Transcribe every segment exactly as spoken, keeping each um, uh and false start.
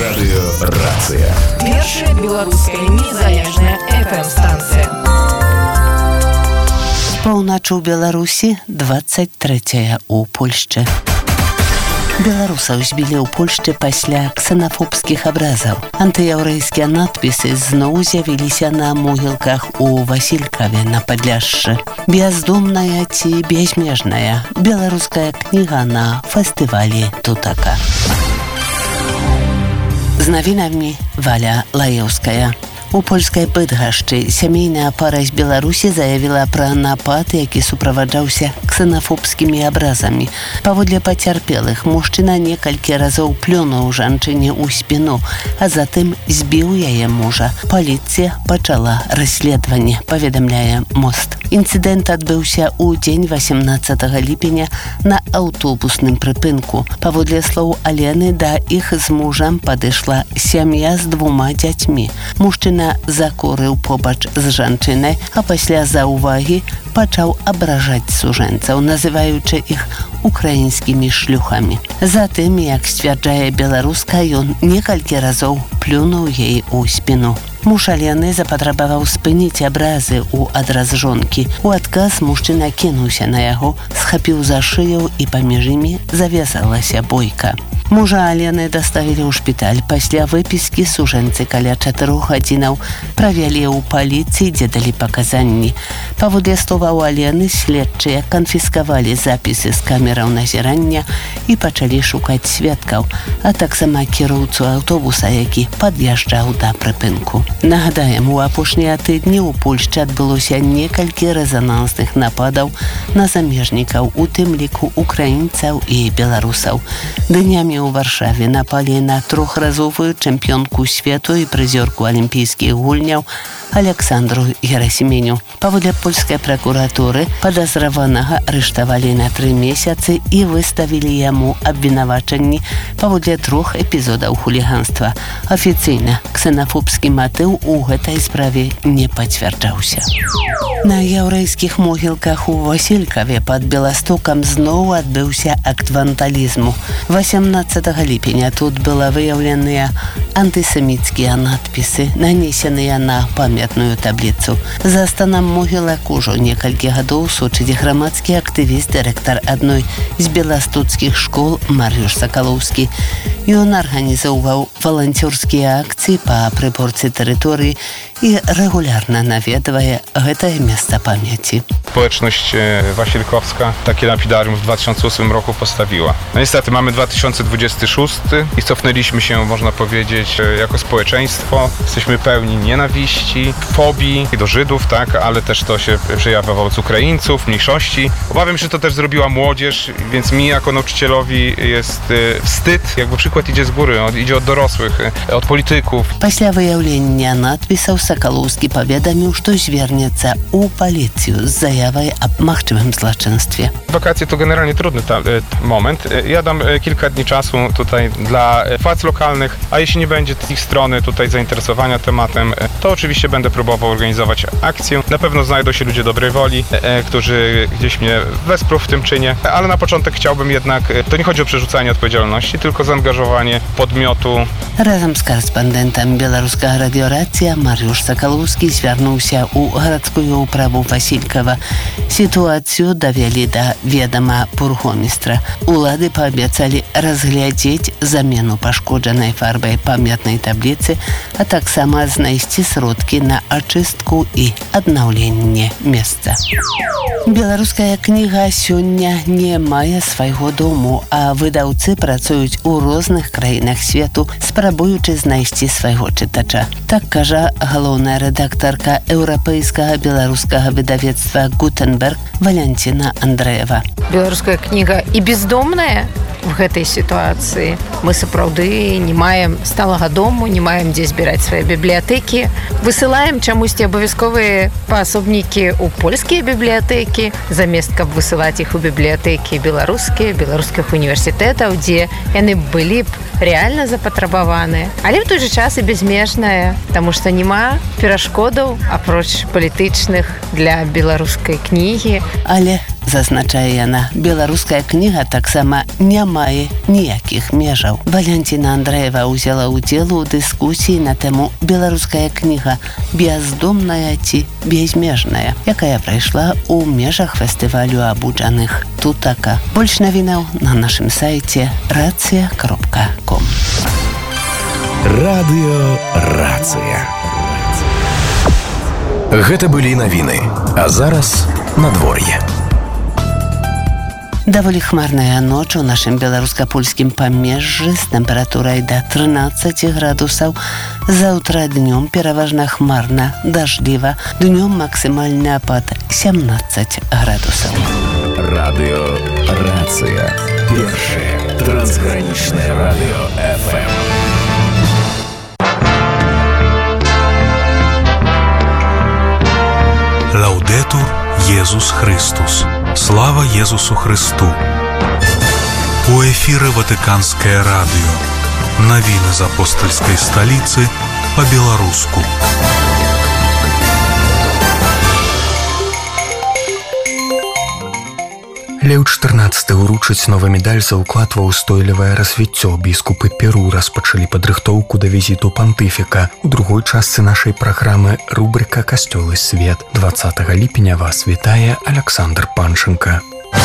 Радыёрацыя. Першая беларуская незалежная эф эм-станцыя. Паўночы ў Беларусі, двадцать трэцяя ў Польшчы. Беларусаў збілі ў Польшчы пасля ксенафобскіх абразаў. Антыяўрэйскія надпісы зноў з'явіліся на могілках у Васількаве на Падляшшы. Бездумная ці безмежная. Беларуская кніга на фестывалі Тутака. З навінамі Валя Лаеўская. У польскай Быдгашчы сямейная пара з Беларусі заявіла пра напад, які суправаджаўся ксенафобскімі абразамі. Паводле пацярпелых, мужчына некалькі разоў плюнуў жанчыне ў спіну, а затым збіў яе мужа. Паліцыя пачала расследаванне, паведамляе Мост. Інцыдэнт адбыўся ў дзень васямнаццатага ліпеня на аўтобусным прыпынку. Паводле слоў Алены, да іх з мужам падышла сям'я з двума дзяцьмі. Мужчына закурыў побач з жанчынай, а пасля заўвагі пачаў абражаць сужэнцаў, называючы іх украінскімі шлюхамі. Затым, як сцвярджае беларуска, ён некалькі разоў плюнуў ей у спіну. Муж Алены запатрабаваў спыніць абразы ў адрас жонкі. У адказ мужчына кінуўся на яго, схапіў за шыю і паміж імі завязалася бойка. Мужа Алены даставілі ў шпіталь. Пасля выпіскі сужэнцы каля чатырох гадзінаў правялі ў паліцыі, дзе далі паказанні. Паводле словаў Алены, следчыя канфіскавалі запісы з камераў назірання і пачалі шукаць сведкаў, а таксама кіроўцу аўтобуса, які пад'язджаў да прыпынку. Нагадаем, у апошнія тыдні ў Польшчы адбылося некалькі рэзанансных нападаў на замежнікаў, у тым ліку украінцаў і беларусаў. Днямі у Варшаве напалі на трохразовую чэмпіёнку свету і прызёрку алімпійскіх гульняў Александру Герасіменю. Паводле польскай пракуратуры падазраванага арыштавалі на тры месяцы і выставілі яму абвінавачанні паводле трох эпізодаў хуліганства. Афіцыйна ксенафобскі матыў у гэтай справе не пацвярджаўся. На яўрэйскіх могілках у Васількаве пад Беластокам зноў адбыўся акт вандалізму. васямнаццатага ліпеня тут была выяўленыя антысеміцкія надпісы, нанесеныя на памятную табліцу. За станам могілак ужо некалькі гадоў сочыць грамадскі актывіст, дырэктар адной з беластуцкіх школ Мар'юш Сакалоўскі. Ён арганізоўваў валанцёрскія акцыі па прыборцы тэрыторыі i regularnie nawiedzie гэтае месца pamięci. Społeczność wasilkowska takie lapidarium w dwa tysiące ósmym roku postawiła. No niestety mamy dwa tysiące dwudziesty szósty i cofnęliśmy się, można powiedzieć, jako społeczeństwo. Jesteśmy pełni nienawiści, fobii do Żydów, tak, ale też to się przejawia wobec Ukraińców, mniejszości. Obawiam się, że to też zrobiła młodzież, więc mi jako nauczycielowi jest wstyd. Jakby przykład idzie z góry, idzie od dorosłych, od polityków. Пасля выяўлення надпісаў Сакалоўскі паведаміў, што звернецца ў паліцыю з заявай аб магчымым злачынстве. Wakacje to generalnie trudny ta, y, moment. Ja dam y, kilka dni czasu tutaj dla y, władz lokalnych, a jeśli nie będzie z ich strony tutaj zainteresowania tematem, y, to oczywiście będę próbował organizować akcję. Na pewno znajdą się ludzie dobrej woli, y, którzy gdzieś mnie wesprą w tym czynie, ale na początek chciałbym jednak, y, to nie chodzi o przerzucanie odpowiedzialności, tylko zaangażowanie podmiotu. Razem z korespondentem Białoruska Radioracja Mariusz Сакалоўскі звярнуўся ў гарадскую ўправу Васількава. Сітуацыю давялі да ведама бургомістра. Улады паабяцалі разглядзець замену пашкоджанай фарбай памятнай табліцы, а таксама знайсці сродкі на ачыстку і аднаўленне месца. Беларуская кніга сёння не мае свайго дому, а выдаўцы працуюць у розных краінах свету, спрабуючы знайсці свайго чытача. Так кажа галоўная рэдактарка еўрапейскага беларускага выдавецтва «Гутенберг» Валянціна Андрэева. Беларуская кніга і бездомная в гэтай сітуацыі. Мы сапраўды не маем сталага дому, не маем дзе збіраць свае бібліятэкі. Высылаем чамусьці абавязковыя паасобнікі ў польскія бібліятэкі, замест каб высылаць іх у бібліятэкі беларускія, беларускіх універсітэтаў, дзе яны былі б рэальна запатрабаваныя. Але ў той жа час і безмежная, таму што няма перашкодаў, апроч палітычных, для беларускай кнігі. Але зазначае яна, беларуская кніга таксама не мае ніякіх межаў. Валянціна Андрэева ўзяла ўдзел у дыскусіі на тэму «Беларуская кніга бяздомная ці безмежная», якая прайшла ў межах фестывалю абуджаных «Тутака». Больш навінаў на нашым сайце рацыя кропка ком. Радыё «Рацыя». Гэта былі навіны, а зараз надвор'е. Даволі хмарная ноч у нашым беларуска-польскім памежжы з тэмпературай да трынаццаць градусаў. Заўтра днём пераважна хмарна, дажджліва. Днём максімальны апад сямнаццаць градусаў. Радыё «Рацыя». Першае трансгранічнае радыё эф эм. Лаудетур Єсус Христос. Слава Єсусу Христу. У эфіры Ватыканскае радыё. Навіны з апостальскай сталіцы па-беларуску. Леў чатырнаццаты уручыць новы медаль за ўклад ва ўстойлівае развіццё. Біскупы Перу распачалі падрыхтоўку да візіту пантыфіка. У другой частцы нашай праграмы рубрика «Касцёл і свет». дваццатага ліпеня вас вітае Александр Панченко.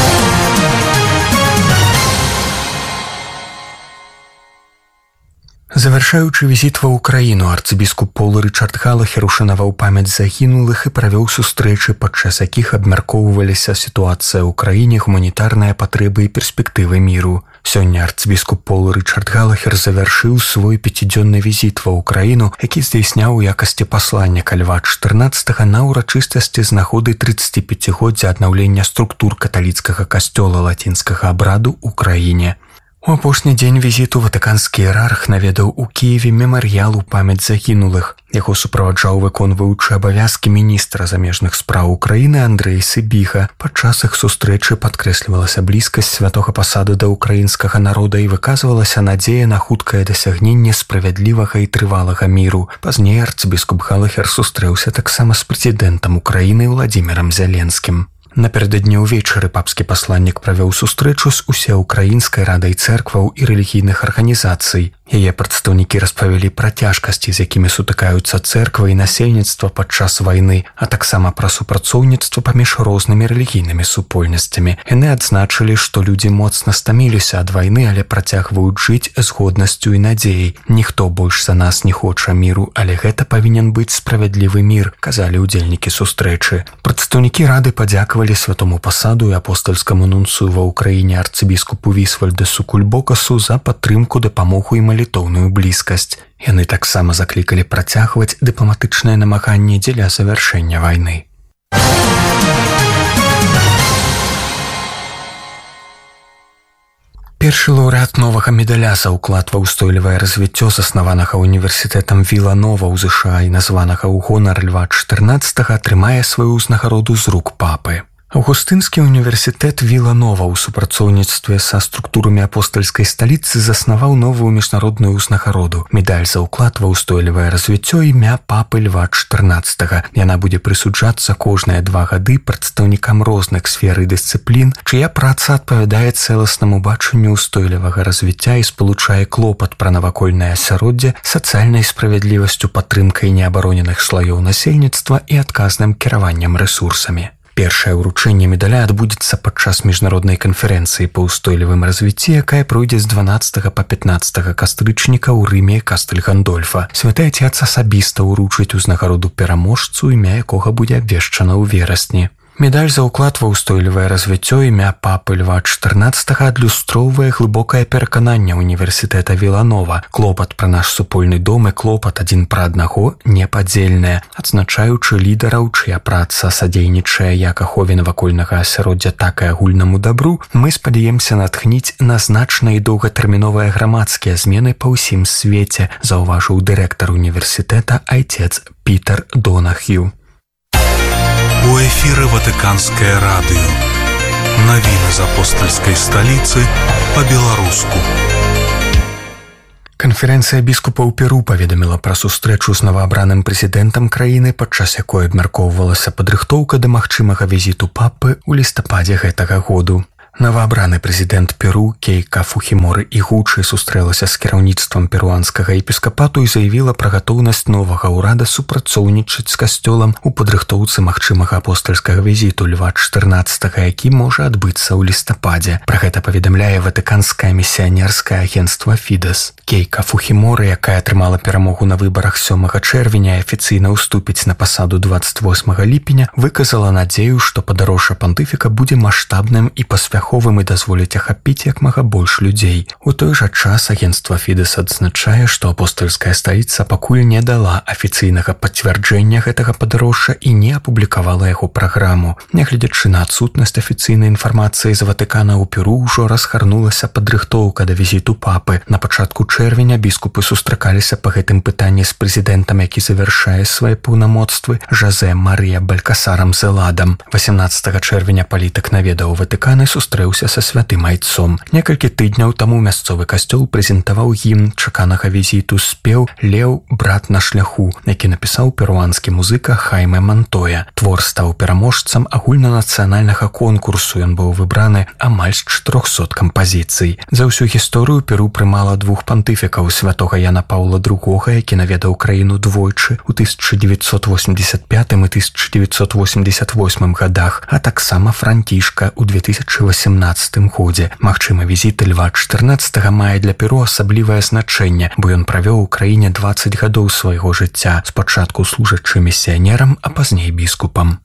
Завяршаючы візіт ва ўкраіну, арцыбіскуп Пол Рычард Галахер ушанаваў памяць загінулых і правёў сустрэчы, падчас якіх абмяркоўваліся сітуацыя ў краіне, гуманітарныя патрэбы і перспектывы міру. Сёння арцыбіскуп Пол Рычард Галахер завяршыў свой пяцідзённы візіт ва ўкраіну, які здзяйсняў у якасці пасланніка Льва чатырнаццатага на ўрачыстасці з нагоды трыццаціпяцігоддзя аднаўлення структур каталіцкага касцёла лацінскага абраду ў краіне. У апошні дзень візіту ватыканскі іерарх наведаў у Кіеве мемарыял у памяць загінулых. Яго суправаджаў выконваючы абавязкі міністра замежных спраў Украіны Андрэй Сыбіга. Падчас іх сустрэчы падкрэслівалася блізкасць святога пасаду да ўкраінскага народа і выказвалася надзея на хуткае дасягненне справядлівага і трывалага міру. Пазней арцыбіскуп Галахер сустрэўся таксама з прэзідэнтам Украіны Владзімірам Зяленскім. Напярэдадні ўвечары папскі пасланнік правёў сустрэчу з усеўкраінскай радай цэркваў і рэлігійных арганізацый. Яе прадстаўнікі распавялі пра цяжкасці, з якімі сутыкаюцца цэрква і насельніцтва падчас вайны, а таксама пра супрацоўніцтва паміж рознымі рэлігійнымі супольнасцямі. Яны адзначылі, што людзі моцна стаміліся ад вайны, але працягваюць жыць з годнасцю і надзеяй. Ніхто больш за нас не хоча міру, але гэта павінен быць справядлівы мір, казалі ўдзельнікі сустрэчы. Прадстаўнікі рады падзякавалі святому пасаду і апостальскаму нунцыю ва ўкраіне арцыбіскупу Вісвальдасу Кульбокасу за падтрымку, дапамогу і малітоўную блізкасць. Яны таксама заклікалі працягваць дыпламатычнае намаганне дзеля завяршэння вайны. Першы лаўрэат новага медаля за ўклад ва ўстойлівае развіццё, заснаванага універсітэтам Віланова ў ЗША і названага ў гонар Льва чатырнаццатага, атрымае сваю ўзнагароду з рук папы. Аўгустынскі універсітэт Віланова ў супрацоўніцтве са структурамі апостальскай сталіцы заснаваў новую міжнародную ўзнагароду. Медаль за ўклад ва ўстойлівае развіццё імя папы Льва чатырнаццатага. Яна будзе прысуджацца кожныя два гады прадстаўнікам розных сфер і дысцыплін, чыя праца адпавядае цэласнаму бачанню ўстойлівага развіцця і спалучае клопат пра навакольнае асяроддзе, сацыяльнай справядлівасцю, падтрымкай неабароненых слаёў насельніцтва і адказным кіраваннем рэсурсамі. Першае ўручэнне медаля адбудзецца падчас міжнароднай канферэнцыі па ўстойлівым развіцці, якая пройдзе з дванаццатага па пятнаццатага кастрычніка ў Рыме Кастэль Гандольфа. Святы Ацец асабіста ўручыць узнагароду пераможцу, імя якога будзе абвешчана ў верасні. Медаль за ўклад ва ўстойлівае развіццё імя папы Льва чатырнаццатага адлюстроўвае глыбокае перакананне універсітэта Віланова. Клопат пра наш супольны дом і клопат адзін пра аднаго непадзельныя, адзначаючы лідараў, чыя праца садзейнічае як ахове навакольнага асяроддзя, так і агульнаму дабру, мы спадзяемся натхніць на значныя і доўгатэрміновыя грамадскія змены па ўсім свеце, заўважыў дырэктар універсітэта Айцец Пітер Донахью. У эфіры Ватыканскае радыё. Навіны з апостальскай сталіцы па-беларуску. Канферэнцыя біскупаў Перу паведаміла пра сустрэчу з новаабраным прэзідэнтам краіны, падчас якой абмяркоўвалася падрыхтоўка да магчымага візіту папы ў лістападзе гэтага году. Новаабраны прэзідэнт Перу Кейка Фухіморы Ігучы сустрэлася з кіраўніцтвам перуанскага епіскапату і заявіла пра гатоўнасць новага ўрада супрацоўнічаць з касцёлам у падрыхтоўцы магчымага апостальскага візіту Льва чатырнаццатага, які можа адбыцца ў лістападзе. Пра гэта паведамляе ватыканскае місіянерскае агенцтва Фідес. Кейка Фухіморы, якая атрымала перамогу на выбарах сёмага чэрвеня і афіцыйна ўступіць на пасаду дваццаць восьмага ліпеня, выказала надзею, што падарожжа пантыфіка будзе маштабным і паспяховым і дазволіць ахапіць як мага больш людзей. У той жа час агенцтва Фідес адзначае, што апостальская сталіца пакуль не дала афіцыйнага пацвярджэння гэтага падарожжа і не апублікавала яго праграму. Нягледзячы на адсутнасць афіцыйнай інфармацыі з Ватыкана, у Перу ўжо разгарнулася падрыхтоўка да візіту папы. На пачатку чэрвеня біскупы сустракаліся па гэтым пытанні з прэзідэнтам, які завяршае свае паўнамоцтвы, Жозе Марыя Балькасарам Зеладам. васямнаццатага чэрвеня палітык наведаў Ватыкан і сустрэўся са святым айцом. Некалькі тыдняў таму мясцовы касцёл прэзентаваў гімн чаканага візіту спеў «Леў, брат на шляху», які напісаў перуанскі музыка Хайме Монтоя. Твор стаў пераможцам агульнанацыянальнага конкурсу. Ён быў выбраны амаль з чатырохсот кампазіцый. За ўсю гісторыю Перу прымала двух пантыфікаў: святога Яна Паўла другога, які наведаў краіну двойчы ў тысяча дзевяцьсот восемьдесят пятым і тысяча дзевяцьсот восемьдесят восьмым гадах, а таксама Францішка ў две тысячы восемнадцатым годзе. Магчыма, візіт Льва чатырнаццатага мае для Перу асаблівае значэнне, бо ён правёў у краіне дваццаць гадоў свайго жыцця, спачатку служачы місіянерам, а пазней біскупам.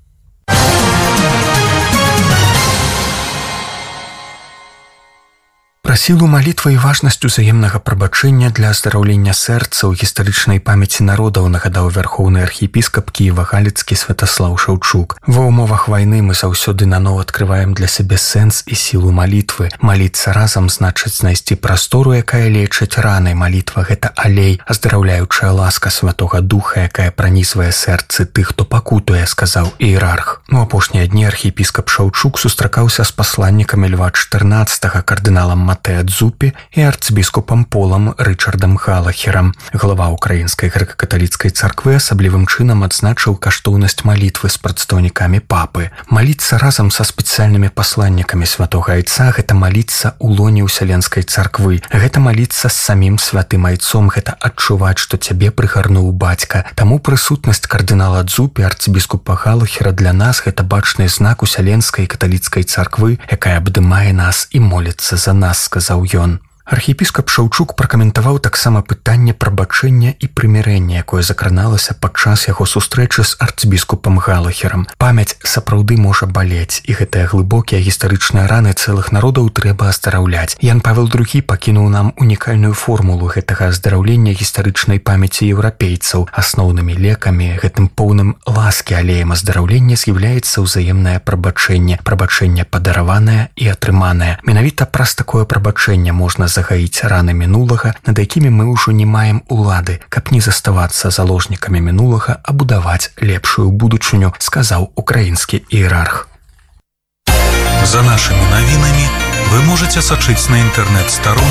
Пра сілу малітвы і важнасць узаемнага прабачэння для аздараўлення сэрца ў гістарычнай памяці народаў нагадаў вярхоўны архіепіскап Кіева-Галіцкі Святаслаў Шаўчук. Ва ўмовах вайны мы заўсёды наноў адкрываем для сябе сэнс і сілу малітвы. Маліцца разам значыць знайсці прастору, якая лечыць раны. Малітва — гэта алей, аздараўляючая ласка Святога Духа, якая пранізвае сэрцы тых, хто пакутуе, сказаў іерарх. У апошнія дні архіепіскап Шаўчук сустракаўся з пасланнікамі Льва чатырнаццатага, кардыналам Матэа Дзупі і арцыбіскупам Полам Рычардам Галахерам. Глава Украінскай грэка-каталіцкай царквы асаблівым чынам адзначыў каштоўнасць малітвы з прадстаўнікамі папы. Маліцца разам са спецыяльнымі пасланнікамі святога айца — гэта маліцца ў лоне ўсяленскай царквы. Гэта маліцца з самім святым айцом, гэта адчуваць, што цябе прыгарнуў бацька. Таму прысутнасць кардынала Дзупі, арцыбіскупа Галахера для нас — гэта бачны знак усяленскай каталіцкай царквы, якая абдымае нас і моліцца за нас, сказаў ён. Архіепіскап Шаўчук пракаментаваў таксама пытанне прабачэння і прымірэння, якое закраналася падчас яго сустрэчы з арцыбіскупам Галахерам. Памяць сапраўды можа балець, і гэтыя глыбокія гістарычныя раны цэлых народаў трэба аздараўляць. Ян Павел другі пакінуў нам унікальную формулу гэтага аздараўлення гістарычнай памяці еўрапейцаў. Асноўнымі лекамі, гэтым поўным ласкі алеем аздараўлення з'яўляецца ўзаемнае прабачэнне, прабачэнне падараванае і атрыманае. Менавіта праз такое прабачэнне можна загаіць раны мінулага, над якімі мы ўжо не маем улады, каб не заставацца заложнікамі мінулага, а будаваць лепшую будучыню, сказаў украінскі іерарх. За нашымі навінамі вы можаце сачыць на інтэрнэт-старонках